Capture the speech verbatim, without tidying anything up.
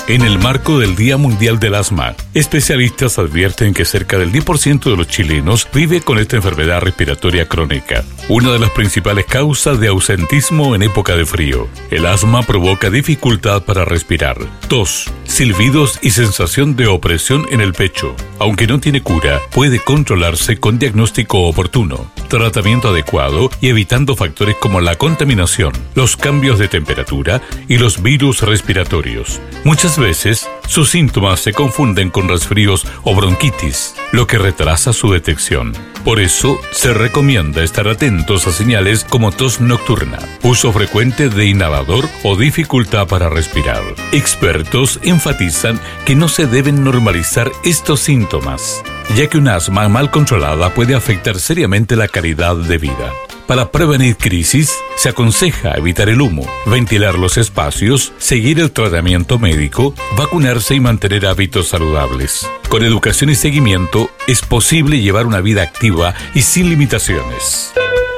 En el marco del Día Mundial del Asma, especialistas advierten que cerca del diez por ciento de los chilenos vive con esta enfermedad respiratoria crónica, una de las principales causas de ausentismo en época de frío. El asma provoca dificultad para respirar, tos, silbidos y sensación de opresión en el pecho. Aunque no tiene cura, puede controlarse con diagnóstico oportuno, tratamiento adecuado y evitando factores como la contaminación, los cambios de temperatura y los virus respiratorios. Muchas veces, sus síntomas se confunden con resfríos o bronquitis, lo que retrasa su detección. Por eso, se recomienda estar atentos a señales como tos nocturna, uso frecuente de inhalador o dificultad para respirar. Expertos enfatizan que no se deben normalizar estos síntomas, ya que un asma mal controlada puede afectar seriamente la calidad de vida. Para prevenir crisis, se aconseja evitar el humo, ventilar los espacios, seguir el tratamiento médico, vacunarse y mantener hábitos saludables. Con educación y seguimiento, es posible llevar una vida activa y sin limitaciones.